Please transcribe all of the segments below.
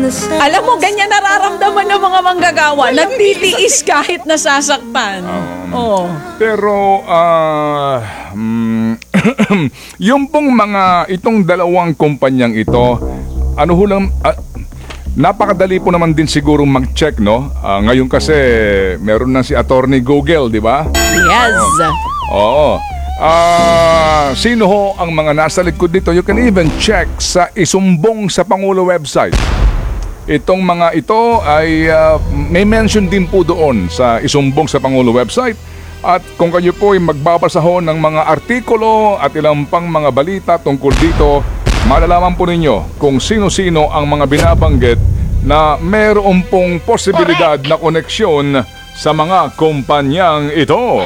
Alam mo, ganyan nararamdaman ng mga manggagawa. Nagtitiis kahit nasasaktan. Oo. Pero, yung pong itong dalawang kumpanyang ito, ano ho lang, napakadali po naman din siguro mag-check, no? Ngayon kasi, meron na si Attorney Google, di ba? Yes. Oo. Sino ho ang mga nasa likod dito? You can even check sa Isumbong sa Pangulo website. Itong mga ito ay may mention din po doon sa Isumbong sa Pangulo website. At kung kayo po ay magbabasa ho ng mga artikulo at ilang pang mga balita tungkol dito, malalaman po ninyo kung sino-sino ang mga binabanggit na mayroon pong posibilidad na koneksyon sa mga kumpanyang ito.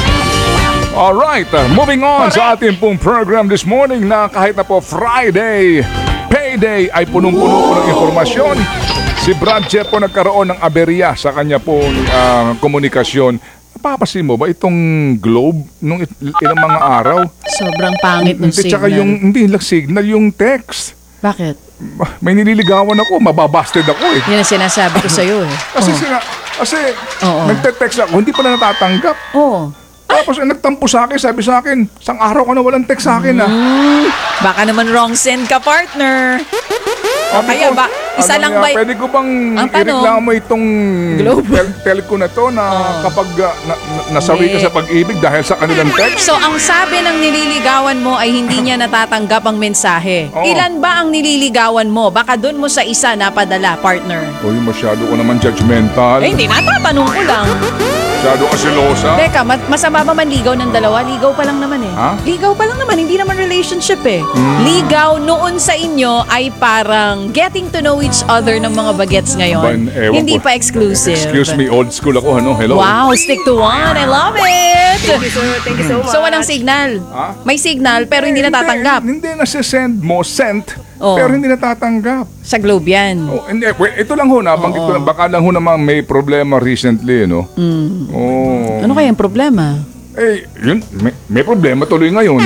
Alright, moving on sa ating pong program this morning na kahit na po Friday, payday ay punong-puno po ng informasyon. Si Brad Jeff po nagkaroon ng aberya sa kanya pong komunikasyon. Napapasin mo ba itong globe nung ilang mga araw? Sobrang pangit ng signal. Tsaka hindi lang signal, yung text. Bakit? May nililigawan ako, mababasted ako eh. Yan ang sinasabi ko sa'yo eh. Kasi nagte-text ako, hindi pa na natatanggap. Oo. Tapos nagtampo sa akin, sabi sa akin, isang araw ka na walang text sa akin Baka naman wrong send ka, partner. O kaya ba, isa lang ba? Pwede ko bang Ang tanong, ireklamo itong telco na to na kapag nasawi ka sa pag-ibig dahil sa kanilang text? So, ang sabi ng nililigawan mo ay hindi niya natatanggap ang mensahe. Oo. Ilan ba ang nililigawan mo? Baka doon mo sa isa napadala, partner. Uy, masyado ko naman judgmental. Hindi, natatanong ko lang. Masyado ka silosa. Teka, masama ba man ligaw ng dalawa? Ligaw pa lang naman eh. Ha? Ligaw pa lang naman, hindi naman relationship eh. Ligaw noon sa inyo ay parang getting to know each other ng mga bagets ngayon. Hindi pa exclusive. Excuse me, old school ako, Hello? Wow, stick to one. I love it. Thank you so much. So walang signal. Ha? May signal pero hindi natatanggap. Hindi na-send mo, sent, Oo. pero hindi natatanggap. Sa Globe yan. Oh, hindi, ito lang ho, nabanggit ko lang, baka lang ho naman may problema recently, no? Oh. Ano kaya ang problema? Yun, may problema tuloy ngayon.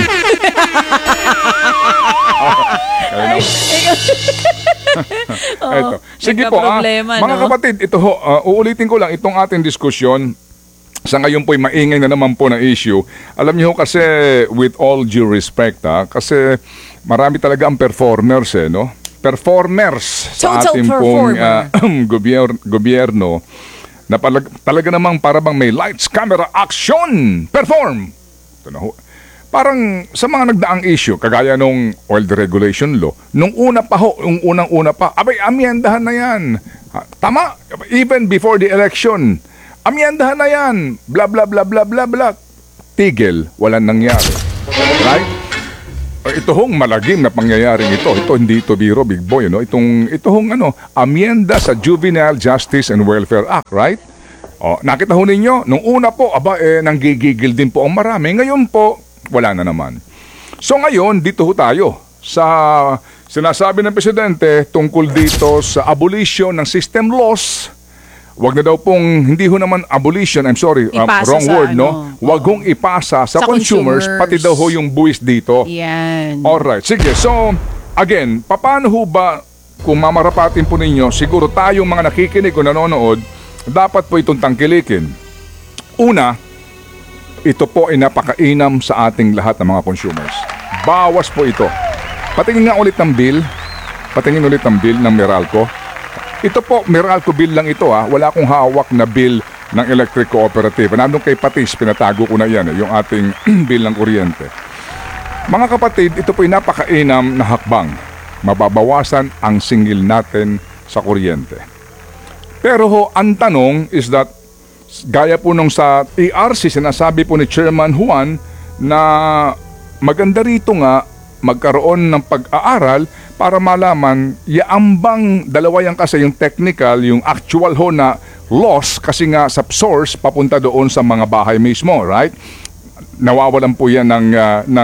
Ito. Sige po, nagka-problema, mga no? kapatid, ito ho, uulitin ko lang itong ating diskusyon. Sa ngayon po'y maingay na naman po na issue. Alam niyo ho kasi, with all due respect, kasi marami talaga ang performers, no? Performers sa Total ating pong performer. gobyerno na talaga namang parang may lights, camera, action, perform. Ito na ho. Parang sa mga nagdaang issue, kagaya nung oil deregulation law, nung una pa ho, yung unang-una pa, abay, amyendahan na yan. Tama, even before the election, amyendahan na yan, bla bla bla bla bla bla. Tigil, walang nangyari. Right? Ito hong malagim na pangyayaring ito hindi ito biro, big boy, no? Ito hong amyenda sa Juvenile Justice and Welfare Act, right? Nakita ho ninyo, nung una po, nanggigigil din po ang marami. Ngayon po, wala na naman. So ngayon, dito ho tayo sa sinasabi ng Presidente tungkol dito sa abolition ng system laws. Wag na daw pong, hindi ho naman abolition, I'm sorry, wrong word, no? Wag hong ipasa sa consumers, pati daw ho yung buwis dito. Yan. Alright, sige. So, again, paano ho ba, kung mamarapatin po ninyo, siguro tayong mga nakikinig o nanonood, dapat po itong tangkilikin. Una, ito po ay napakainam sa ating lahat ng mga consumers. Bawas po ito. Patingin nga ulit ng bill. Patingin ulit ng bill ng Meralco. Ito po, Meralco bill lang ito Wala akong hawak na bill ng Electric Cooperative. Nandun kay Patis, pinatago ko na yan yung ating bill ng kuryente. Mga kapatid, ito po ay napakainam na hakbang. Mababawasan ang singil natin sa kuryente. Pero ho, ang tanong is that, gaya po nung sa ERC, sinasabi po ni Chairman Juan na maganda rito nga magkaroon ng pag-aaral para malaman, yaambang dalawa yan kasi, yung technical, yung actual ho na loss kasi nga sa source papunta doon sa mga bahay mismo, right? Nawawalan po yan ng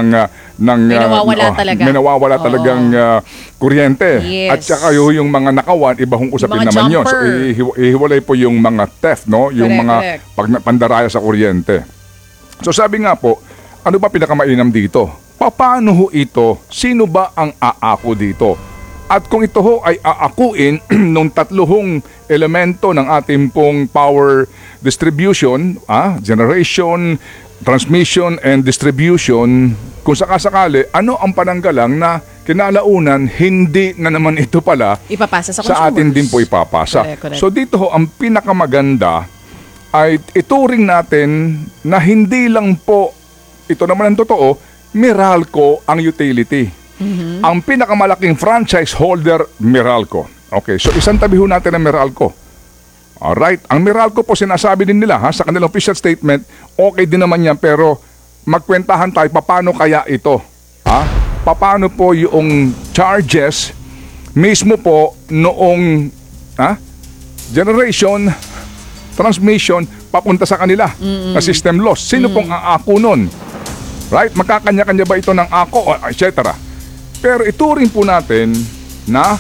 nawawala talagang kuryente. Yes. At saka yung mga nakawan, ibang usapin Yung mga naman yun. So, jumper. ihiwalay po yung mga theft, no? Yung Correct, mga pandaraya sa kuryente. So sabi nga po, ano ba pinakamainam dito? Paano ho ito? Sino ba ang aako dito? At kung ito ho ay aakuin nung tatluhong elemento ng ating pong power distribution, generation, transmission, and distribution, kung sakasakali, ano ang pananggalang na kinalaunan, hindi na naman ito pala Ipapasa sa sa atin consumers. din po ipapasa. Correct. So dito ho, ang pinakamaganda ay ituring natin na hindi lang po, ito naman ang totoo, Meralco ang utility. Ang pinakamalaking franchise holder, Meralco. Okay, so isang tabi ho natin ang Meralco. Alright, ang Meralco po sinasabi din nila sa kanilang official statement, okay din naman yan, pero magkwentahan tayo, paano kaya ito? Paano po yung charges mismo po noong generation, transmission, papunta sa kanila na system loss. Sino pong aako nun? Right? Magkakanya-kanya ba ito ng ako, etc. Pero ituring po natin na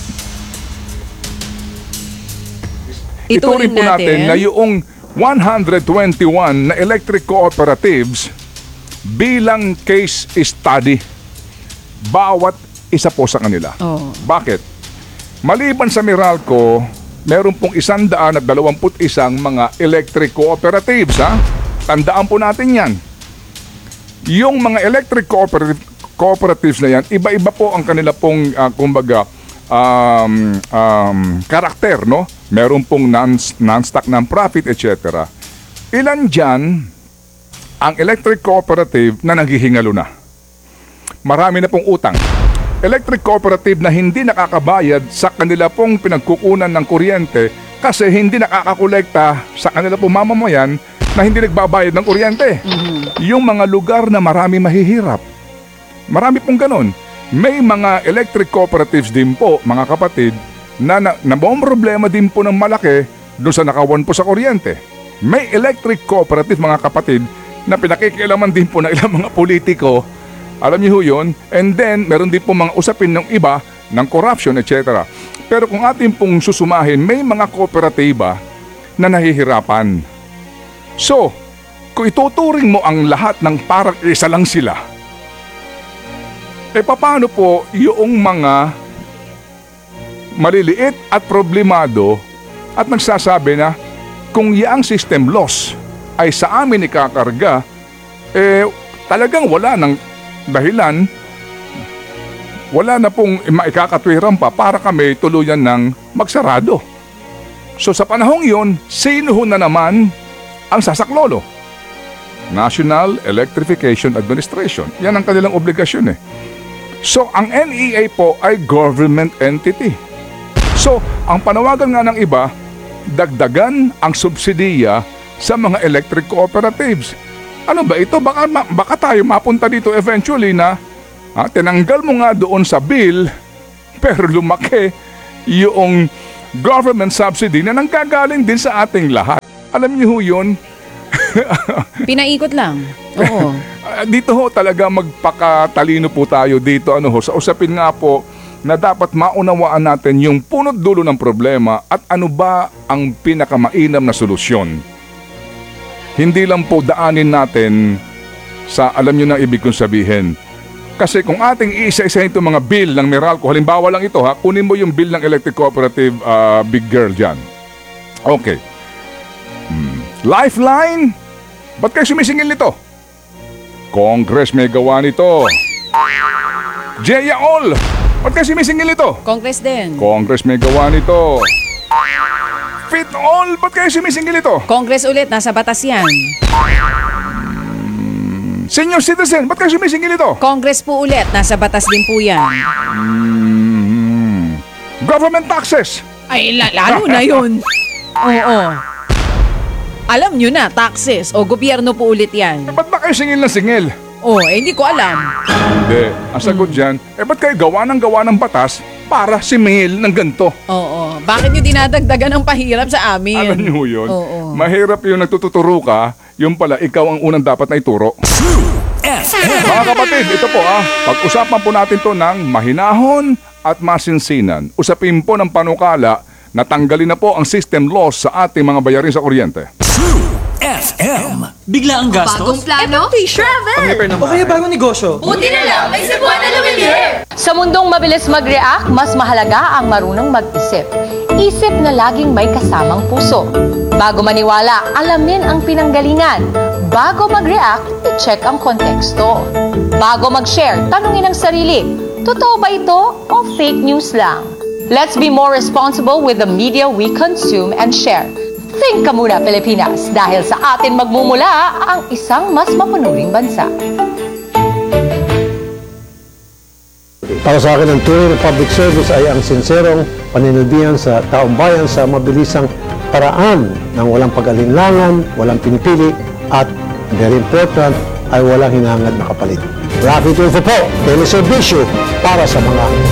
ituring po natin na yung 121 na electric cooperatives bilang case study bawat isa po sa kanila. Oh. Bakit? Maliban sa Meralco, meron pong 121 mga electric cooperatives. Tandaan po natin yan. Yung mga electric cooperatives na yan, iba-iba po ang kanila pong, karakter, no? Meron pong non-stock, non-profit, etc. Ilan dyan ang electric cooperative na naghihingalo na? Marami na pong utang. Electric cooperative na hindi nakakabayad sa kanila pong pinagkukunan ng kuryente kasi hindi nakakakolekta sa kanila pong mamamayan na hindi nagbabayad ng kuryente. Yung mga lugar na marami mahihirap. Marami pong ganon. May mga electric cooperatives din po, mga kapatid, na problema din po ng malaki doon sa nakawan po sa kuryente. May electric cooperative, mga kapatid, na pinakikialaman din po ng ilang mga politiko. Alam niyo yun? And then, meron din po mga usapin ng iba ng corruption, etc. Pero kung atin pong susumahin, may mga kooperatiba na nahihirapan. So, kung ituturing mo ang lahat ng parang isa lang sila, paano po yung mga maliliit at problemado at nagsasabi na kung yaang system loss ay sa amin ikakarga, talagang wala ng dahilan, wala na pong maikakatwiran pa para kami tuluyan ng magsarado. So sa panahong yon, sino na naman ang sasaklolo? National Electrification Administration. Yan ang kanilang obligasyon . So ang NEA po ay government entity. So ang panawagan nga ng iba, dagdagan ang subsidiya sa mga electric cooperatives. Ano ba ito? Baka tayo mapunta dito eventually na tinanggal mo nga doon sa bill pero lumaki yung government subsidy na nanggagaling din sa ating lahat. Alam niyo yun? Pinaikot lang. Oo. Dito ho talaga magpakatalino po tayo dito sa usapin nga po na dapat maunawaan natin yung punot dulo ng problema at ano ba ang pinakamainam na solusyon. Hindi lang po daanin natin sa alam nyo na ibig kong sabihin. Kasi kung ating isa-isa itong mga bill ng Meralco, halimbawa lang ito kunin mo yung bill ng electric cooperative big girl dyan. Okay. Lifeline? Ba't kayo sumisingil nito? Congress may gawa nito. Jeya All! Ba't kayo sumisingil nito? Congress din. Congress may gawa nito. Fit All! Ba't kayo sumisingil ito? Congress ulit, nasa batas yan. Senior citizen, ba't kayo sumisingil ito? Congress po ulit, nasa batas din po yan. Government taxes! Ay, lalo na yun. Oo. Alam nyo na, taxes o gobyerno po ulit yan. Ba't ba kayo singil na singil? Hindi ko alam. Hindi. Ang sagot dyan, ba't kayo gawa ng batas para simingil ng ganito? Oo. Bakit nyo dinadagdagan ng pahirap sa amin? Alam nyo yun? Oo. Mahirap yung nagtututuro ka, yung pala ikaw ang unang dapat na ituro. Mga kapatid, ito po pag-usapan po natin to ng mahinahon at masinsinan. Usapin po ng panukala na tanggalin na po ang system loss sa ating mga bayarin sa kuryente. FM. Bigla ang gastos? Bagong plano? Travel! O kaya bagong negosyo? Buti na lang, may Cebuana Lumiere! Sa mundong mabilis mag-react, mas mahalaga ang marunong mag-isip. Isip na laging may kasamang puso. Bago maniwala, alamin ang pinanggalingan. Bago mag-react, i-check ang konteksto. Bago mag-share, tanungin ang sarili. Totoo ba ito o fake news lang? Let's be more responsible with the media we consume and share. Think ka muna, Pilipinas, dahil sa atin magmumula ang isang mas mapanuring bansa. Para sa akin, ang tunay na public service ay ang sinserong paninilbihan sa taong bayan sa mabilisang paraan ng walang pag-alinlangan, walang pinipili, at very important, ay walang hinangad na kapalit. Rafi Tulfo po, teleservisyo para sa mga